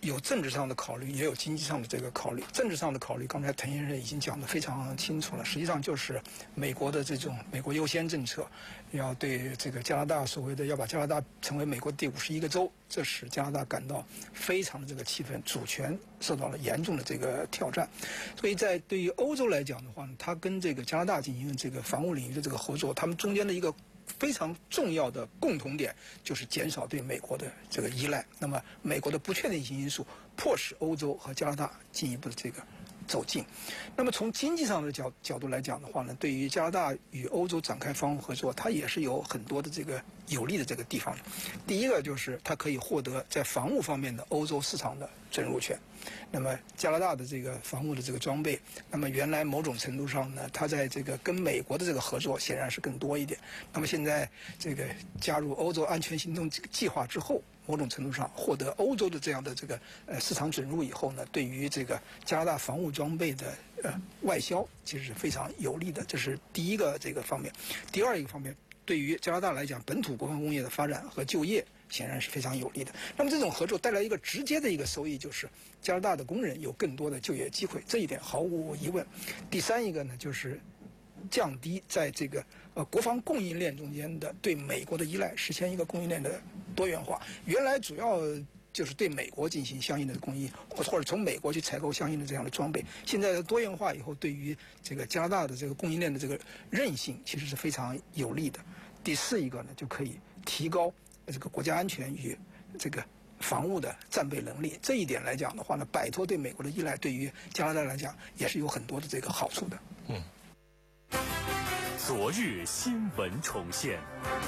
有政治上的考虑，也有经济上的这个考虑。政治上的考虑，刚才滕先生已经讲得非常清楚了。实际上就是美国的这种美国优先政策，要对这个加拿大所谓的要把加拿大成为美国第51个州，这使加拿大感到非常的这个气愤，主权受到了严重的这个挑战。所以在对于欧洲来讲的话呢，它跟这个加拿大进行这个防务领域的这个合作，他们中间的一个非常重要的共同点就是减少对美国的这个依赖。那么美国的不确定性因素迫使欧洲和加拿大进一步的这个走近。那么从经济上的角度来讲的话呢，对于加拿大与欧洲展开防务合作，它也是有很多的这个有利的这个地方的。第一个就是它可以获得在防务方面的欧洲市场的准入权。那么加拿大的这个防务的这个装备，那么原来某种程度上呢，它在这个跟美国的这个合作显然是更多一点。那么现在这个加入欧洲安全行动计划之后，某种程度上获得欧洲的这样的这个市场准入以后呢，对于这个加拿大防务装备的外销其实是非常有利的。这是第一个这个方面。第二一个方面，对于加拿大来讲，本土国防工业的发展和就业显然是非常有利的。那么这种合作带来一个直接的一个收益，就是加拿大的工人有更多的就业机会，这一点毫无疑问。第三一个呢，就是降低在这个国防供应链中间的对美国的依赖，实现一个供应链的多元化。原来主要就是对美国进行相应的供应，或者从美国去采购相应的这样的装备。现在的多元化以后，对于这个加拿大的这个供应链的这个韧性，其实是非常有利的。第四一个呢，就可以提高这个国家安全与这个防务的战备能力。这一点来讲的话呢，摆脱对美国的依赖，对于加拿大来讲也是有很多的这个好处的。 昨日新闻重现。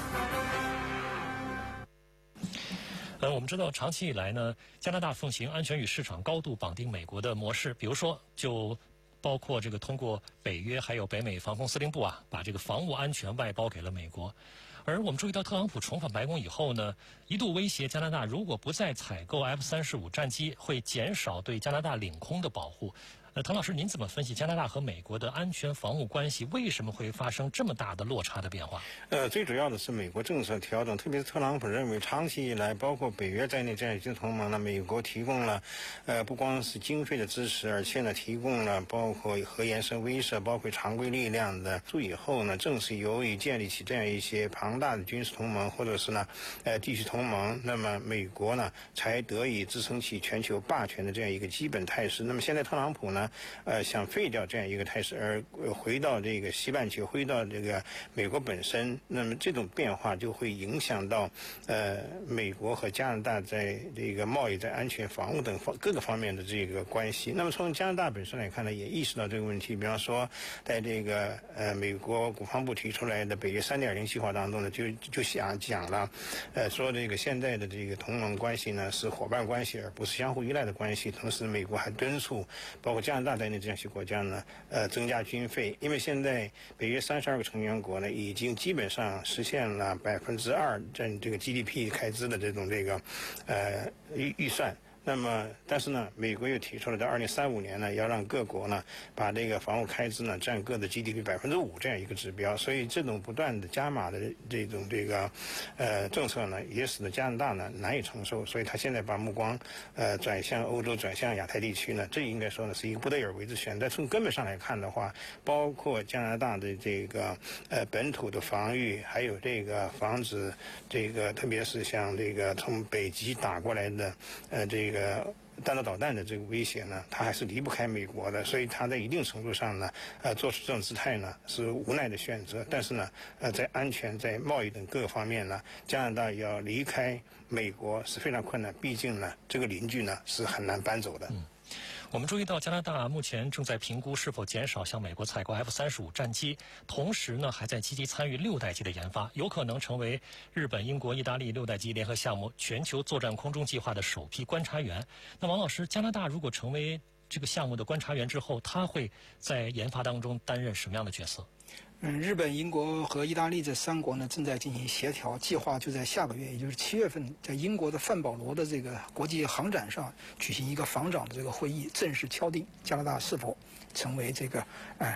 我们知道长期以来呢，加拿大奉行安全与市场高度绑定美国的模式，比如说就包括这个通过北约还有北美防空司令部把这个防务安全外包给了美国。而我们注意到特朗普重返白宫以后呢，一度威胁加拿大如果不再采购 F-35战机，会减少对加拿大领空的保护。滕老师，您怎么分析加拿大和美国的安全防务关系为什么会发生这么大的落差的变化？ 最主要的是美国政策调整，特别是特朗普认为长期以来，包括北约在内这样一些同盟呢，美国提供了不光是经费的支持，而且呢提供了包括核延伸威慑、包括常规力量的助以后呢，正是由于建立起这样一些庞大的军事同盟或者是呢地区同盟，那么美国呢才得以支撑起全球霸权的这样一个基本态势。那么现在特朗普呢想废掉这样一个态势，而回到这个西半球，回到这个美国本身，那么这种变化就会影响到美国和加拿大在这个贸易、在安全、防务等各个方面的这个关系。那么从加拿大本身来看呢，也意识到这个问题。比方说，在这个美国国防部提出来的北约3.0计划当中呢，就想讲了，说这个现在的这个同盟关系呢是伙伴关系，而不是相互依赖的关系。同时，美国还敦促包括加拿大在内这样一些国家呢，增加军费，因为现在北约32个成员国呢，已经基本上实现了2%占这个 GDP 开支的这种预算。那么，但是呢，美国又提出了在2035年呢，要让各国呢把这个防务开支呢占各的 GDP 5%这样一个指标。所以这种不断的加码的这种政策呢，也使得加拿大呢难以承受。所以他现在把目光转向欧洲，转向亚太地区呢，这应该说呢是一个不得已而为之选。但从根本上来看的话，包括加拿大的这个本土的防御，还有这个防止这个特别是像这个从北极打过来的这个弹道导弹的这个威胁呢，它还是离不开美国的，所以它在一定程度上呢，做出这种姿态呢是无奈的选择。但是呢，在安全、在贸易等各个方面呢，加拿大要离开美国是非常困难，毕竟呢，这个邻居呢是很难搬走的。 我们注意到加拿大目前正在评估是否减少向美国采购 F-35战机，同时呢还在积极参与6代机的研发，有可能成为日本、英国、意大利6代机联合项目全球作战空中计划的首批观察员。那王老师，加拿大如果成为这个项目的观察员之后，他会在研发当中担任什么样的角色？ 日本、英国和意大利这3国呢正在进行协调，计划就在下个月，也就是7月份，在英国的范保罗的这个国际航展上举行一个防长的这个会议，正式敲定加拿大是否成为这个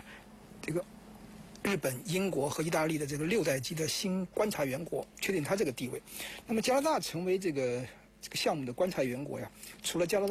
日本、英国和意大利的这个6代机的新观察员国，确定它这个地位。那么加拿大成为这个项目的观察员国呀，除了加拿大